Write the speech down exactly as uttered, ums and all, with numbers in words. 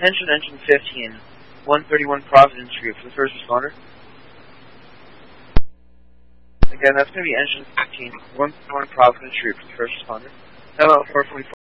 Attention engine fifteen, one thirty-one Providence Street for the first responder. Again, that's going to be engine fifteen, one thirty-one Providence Street for the first responder. Hello, four forty-four.